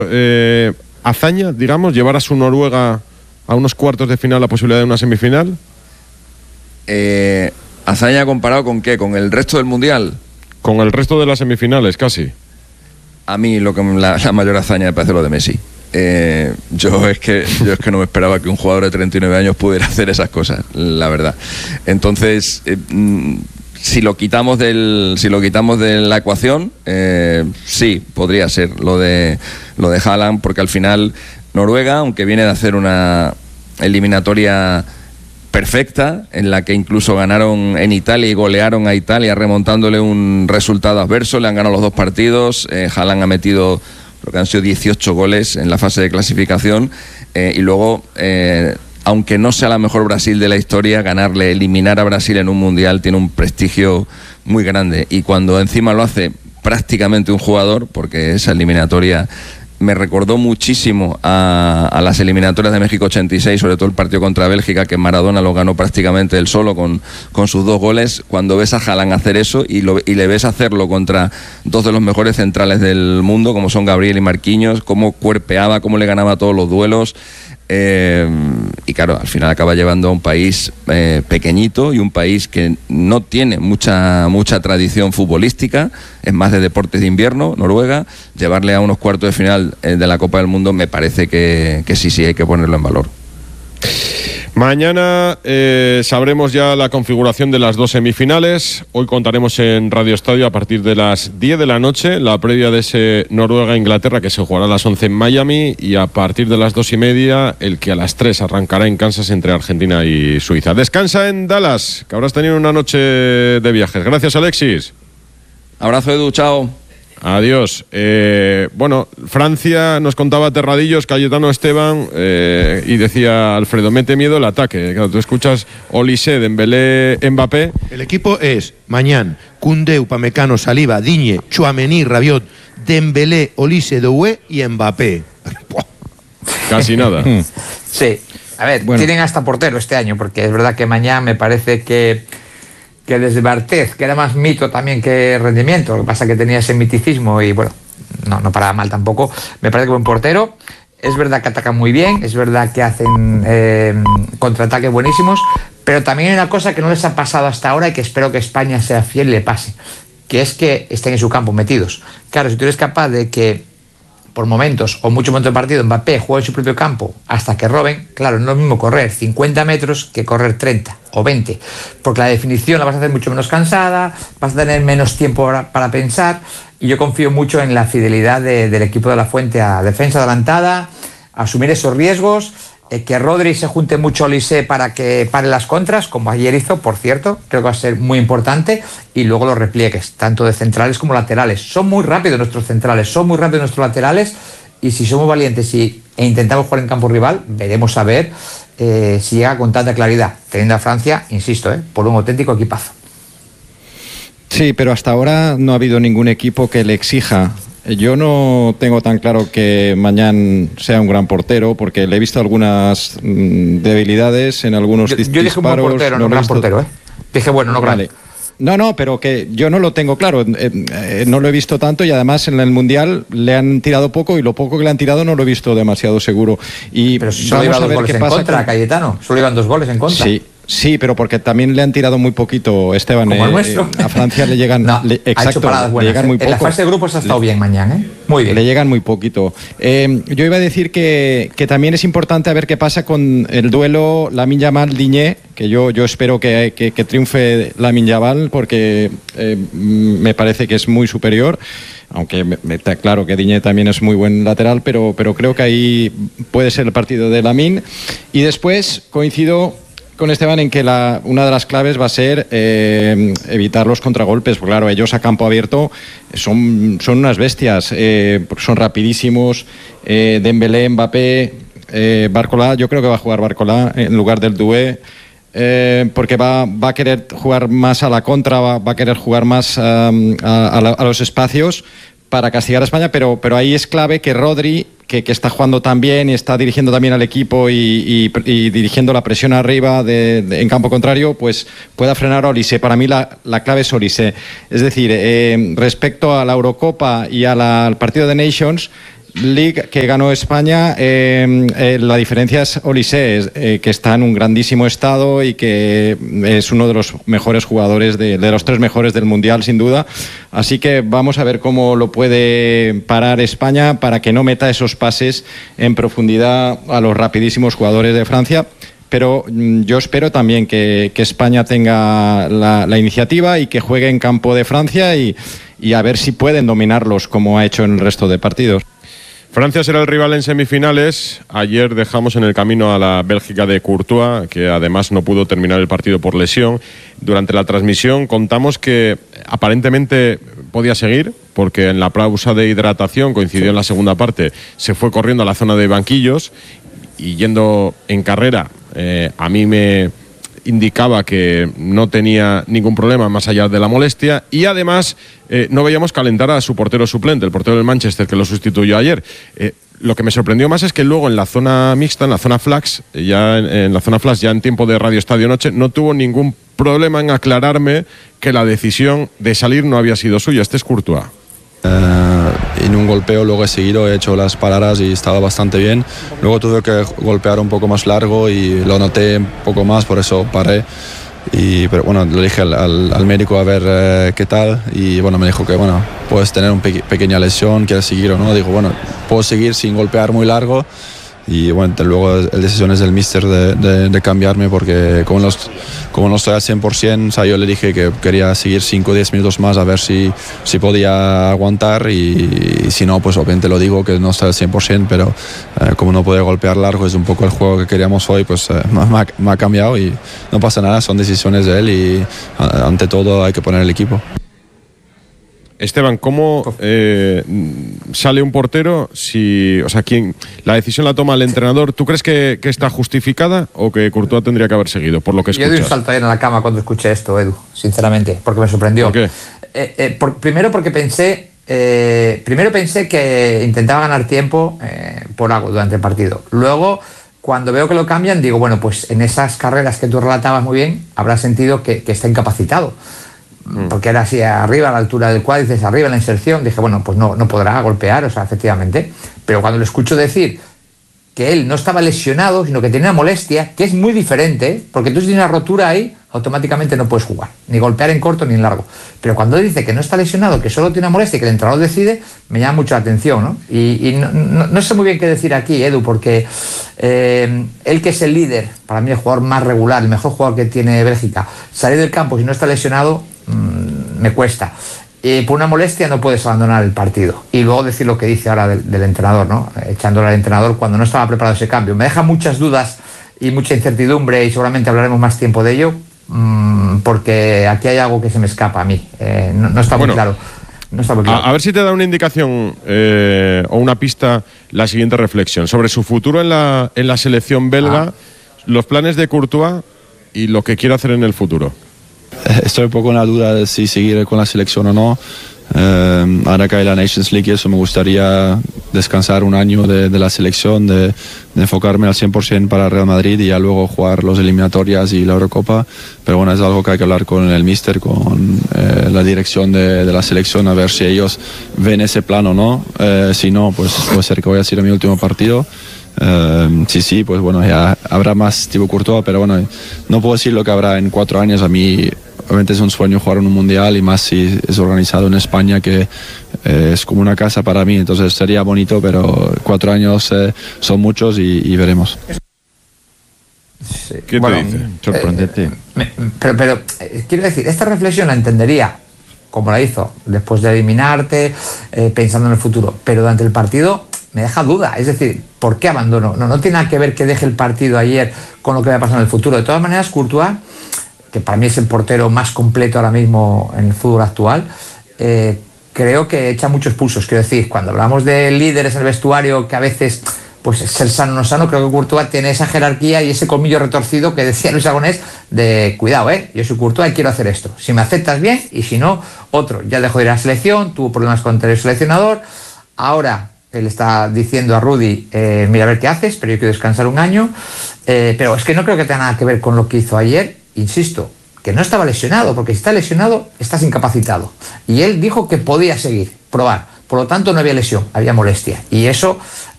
hazaña, digamos, llevar a su Noruega a unos cuartos de final, la posibilidad de una semifinal? ¿Hazaña comparado con qué? ¿Con el resto del Mundial? Con el resto de las semifinales, casi. A mí la mayor hazaña me parece lo de Messi. Yo es que no me esperaba que un jugador de 39 años pudiera hacer esas cosas, la verdad. Entonces, si lo quitamos de la ecuación, sí, podría ser lo de Haaland, porque al final Noruega, aunque viene de hacer una eliminatoria perfecta, en la que incluso ganaron en Italia y golearon a Italia remontándole un resultado adverso, le han ganado los 2 partidos, Haaland ha metido, creo que han sido 18 goles en la fase de clasificación, y luego, aunque no sea la mejor Brasil de la historia, eliminar a Brasil en un mundial tiene un prestigio muy grande, y cuando encima lo hace prácticamente un jugador, porque esa eliminatoria me recordó muchísimo a las eliminatorias de México 86, sobre todo el partido contra Bélgica, que Maradona lo ganó prácticamente él solo con sus 2 goles. Cuando ves a Haaland hacer eso y le ves hacerlo contra 2 de los mejores centrales del mundo, como son Gabriel y Marquinhos, cómo cuerpeaba, cómo le ganaba todos los duelos. Y claro, al final acaba llevando a un país pequeñito y un país que no tiene mucha tradición futbolística, es más de deportes de invierno, Noruega. Llevarle a unos cuartos de final de la Copa del Mundo me parece que sí hay que ponerlo en valor. Mañana sabremos ya la configuración de las 2 semifinales. Hoy contaremos en Radio Estadio a partir de las 10 de la noche la previa de ese Noruega-Inglaterra, que se jugará a las 11 en Miami, y a partir de las 2:30 el que a las 3 arrancará en Kansas entre Argentina y Suiza. Descansa en Dallas, que habrás tenido una noche de viajes. Gracias, Alexis. Abrazo, Edu, chao. Adiós. Bueno, Francia, nos contaba Terradillos, Cayetano Esteban, y decía Alfredo, mete miedo el ataque. Claro, tú escuchas Olise, Dembélé, Mbappé. El equipo es Mañán, Koundé, Upamecano, Saliba, Digne, Tchouaméni, Rabiot, Dembélé, Olise, Doué y Mbappé. Casi nada. Sí. A ver, tienen hasta portero este año, porque es verdad que Mañán me parece que desde Barthez, que era más mito también que rendimiento, lo que pasa que tenía ese miticismo y bueno, no paraba mal tampoco. Me parece que buen portero. Es verdad que atacan muy bien, es verdad que hacen contraataques buenísimos, pero también hay una cosa que no les ha pasado hasta ahora y que espero que España sea fiel y le pase, que es que estén en su campo metidos. Claro, si tú eres capaz de que por momentos o muchos momentos de partido Mbappé juegue en su propio campo hasta que roben, claro, no es lo mismo correr 50 metros que correr 30 o 20, porque la definición la vas a hacer mucho menos cansada, vas a tener menos tiempo para pensar, y yo confío mucho en la fidelidad del equipo de La Fuente a defensa adelantada, a asumir esos riesgos, que Rodri se junte mucho a Olise para que pare las contras, como ayer hizo, por cierto, creo que va a ser muy importante, y luego los repliegues, tanto de centrales como laterales. Son muy rápidos nuestros centrales, son muy rápidos nuestros laterales, y si somos valientes e intentamos jugar en campo rival, veremos a ver si llega con tanta claridad, teniendo a Francia, insisto, por un auténtico equipazo. Sí, pero hasta ahora no ha habido ningún equipo que le exija. Yo no tengo tan claro que Mañán sea un gran portero, porque le he visto algunas debilidades en algunos disparos. Yo dije un buen portero, no gran portero, Dije bueno, no grande. No, pero que yo no lo tengo claro, no lo he visto tanto, y además en el Mundial le han tirado poco, y lo poco que le han tirado no lo he visto demasiado seguro. Pero si solo iban 2 goles en contra, Cayetano, solo iban 2 goles en contra. Sí, pero porque también le han tirado muy poquito, Esteban. Como el nuestro. A Francia le llegan, ha hecho paradas buenas, le llegan muy poco. En la fase de grupos ha estado bien Mañán, muy bien. Le llegan muy poquito. Yo iba a decir que también es importante a ver qué pasa con el duelo Lamine Yamal-Digne, que yo espero que triunfe Lamine Yamal, porque me parece que es muy superior. Aunque está claro que Digne también es muy buen lateral, pero creo que ahí puede ser el partido de Lamine. Y después coincido con Esteban en que una de las claves va a ser evitar los contragolpes, porque claro, ellos a campo abierto son unas bestias, son rapidísimos. Dembélé, Mbappé, Barcola, yo creo que va a jugar Barcola en lugar del Doué, porque va a querer jugar más a la contra, va a querer jugar más a los espacios para castigar a España, pero ahí es clave que Rodri, que está jugando tan bien y está dirigiendo también al equipo y dirigiendo la presión arriba en campo contrario, pues pueda frenar a Olise. Para mí la clave es Olise. Es decir, respecto a la Eurocopa y al partido de Nations, League que ganó España, la diferencia es Olise, que está en un grandísimo estado y que es uno de los mejores jugadores, de los 3 mejores del Mundial, sin duda. Así que vamos a ver cómo lo puede parar España para que no meta esos pases en profundidad a los rapidísimos jugadores de Francia. Pero yo espero también que España tenga la iniciativa y que juegue en campo de Francia y a ver si pueden dominarlos como ha hecho en el resto de partidos. Francia será el rival en semifinales. Ayer dejamos en el camino a la Bélgica de Courtois, que además no pudo terminar el partido por lesión. Durante la transmisión contamos que aparentemente podía seguir, porque en la pausa de hidratación, coincidió en la segunda parte, se fue corriendo a la zona de banquillos y yendo en carrera, a mí me indicaba que no tenía ningún problema más allá de la molestia, y además no veíamos calentar a su portero suplente, el portero del Manchester, que lo sustituyó ayer. Lo que me sorprendió más es que luego en la zona mixta, en la zona flash, ya en tiempo de Radio Estadio Noche, no tuvo ningún problema en aclararme que la decisión de salir no había sido suya. Este es Courtois. En un golpeo luego he seguido, he hecho las paradas y estaba bastante bien. Luego tuve que golpear un poco más largo y lo noté un poco más, por eso paré. Pero bueno, le dije al médico a ver qué tal, y bueno, me dijo que bueno, puedes tener una pequeña lesión, ¿quieres seguir o no? Digo, bueno, puedo seguir sin golpear muy largo. Y bueno, luego la decisión es del míster de cambiarme, porque como no estoy al 100%, o sea, yo le dije que quería seguir 5 o 10 minutos más a ver si podía aguantar, y si no, pues obviamente lo digo que no estoy al 100%, pero como no puede golpear largo, es un poco el juego que queríamos hoy, pues me ha cambiado y no pasa nada, son decisiones de él y ante todo hay que poner el equipo. Esteban, ¿cómo sale un portero si, o sea, la decisión la toma el entrenador? ¿Tú crees que está justificada o que Courtois tendría que haber seguido, por lo que escuchas? Yo di un salto ayer en la cama cuando escuché esto, Edu, sinceramente, porque me sorprendió. ¿Por qué? Primero porque pensé que intentaba ganar tiempo por algo durante el partido. Luego, cuando veo que lo cambian, digo, bueno, pues en esas carreras que tú relatabas muy bien, habrá sentido que está incapacitado. Porque era así arriba, a la altura del cuádriceps, arriba en la inserción. Dije, bueno, pues no podrá golpear, o sea, efectivamente. Pero cuando lo escucho decir que él no estaba lesionado, sino que tenía una molestia, que es muy diferente, porque tú si tienes una rotura ahí, automáticamente no puedes jugar, ni golpear en corto ni en largo. Pero cuando dice que no está lesionado, que solo tiene una molestia y que el entrenador decide, me llama mucho la atención, ¿no? Y no sé muy bien qué decir aquí, Edu, porque él, que es el líder, para mí el jugador más regular, el mejor jugador que tiene Bélgica, salir del campo si no está lesionado, me cuesta. Por una molestia no puedes abandonar el partido. Y luego decir lo que dice ahora del entrenador, ¿no? Echándole al entrenador cuando no estaba preparado ese cambio. Me deja muchas dudas y mucha incertidumbre, y seguramente hablaremos más tiempo de ello, porque aquí hay algo que se me escapa a mí. No está muy claro. No está muy claro. A ver si te da una indicación o una pista la siguiente reflexión sobre su futuro en la selección belga, los planes de Courtois y lo que quiere hacer en el futuro. Estoy un poco en la duda de si seguir con la selección o no. Ahora que hay la Nations League, eso me gustaría descansar un año de la selección, de enfocarme al 100% para Real Madrid y ya luego jugar los eliminatorias y la Eurocopa. Pero bueno, es algo que hay que hablar con el míster, con la dirección de la selección, a ver si ellos ven ese plan o no. Si no, pues puede ser que voy a ir a mi último partido. Sí, pues bueno, ya habrá más tipo Courtois, pero bueno, no puedo decir lo que habrá en 4 años. A mí obviamente es un sueño jugar en un mundial, y más si es organizado en España, que es como una casa para mí, entonces sería bonito, pero 4 años son muchos y veremos. Sí. ¿Qué te dice? Sorprendente. Pero quiero decir, esta reflexión la entendería como la hizo después de eliminarte, pensando en el futuro, pero durante el partido me deja duda. Es decir, ¿por qué abandono? No tiene nada que ver que deje el partido ayer con lo que va a pasar en el futuro. De todas maneras, Courtois, que para mí es el portero más completo ahora mismo en el fútbol actual, creo que echa muchos pulsos. Quiero decir, cuando hablamos de líderes en el vestuario, que a veces pues ser sano o no sano, creo que Courtois tiene esa jerarquía y ese colmillo retorcido que decía Luis Aragonés de cuidado, yo soy Courtois y quiero hacer esto. Si me aceptas bien, y si no, otro. Ya dejó de ir a la selección, tuvo problemas con el seleccionador. Ahora él está diciendo a Rudy, mira a ver qué haces, pero yo quiero descansar un año. Pero es que no creo que tenga nada que ver con lo que hizo ayer. Insisto, que no estaba lesionado, porque si estás lesionado, estás incapacitado. Y él dijo que podía seguir, probar. Por lo tanto, no había lesión, había molestia. Y eso